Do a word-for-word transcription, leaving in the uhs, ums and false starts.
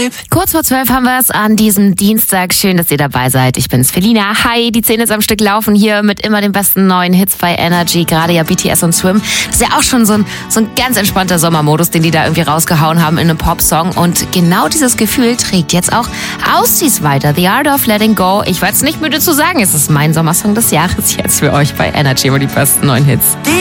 Kurz vor zwölf haben wir es an diesem Dienstag. Schön, dass ihr dabei seid. Ich bin's, Felina. Hi, die Zähne ist am Stück laufen hier mit immer den besten neuen Hits bei Energy. Gerade ja B T S und Swim. Das ist ja auch schon so ein, so ein ganz entspannter Sommermodus, den die da irgendwie rausgehauen haben in einem Popsong. Und genau dieses Gefühl trägt jetzt auch Aussies weiter. The Art of Letting Go. Ich war jetzt nicht müde zu sagen, es ist mein Sommersong des Jahres jetzt für euch bei Energy. Immer die besten neuen Hits.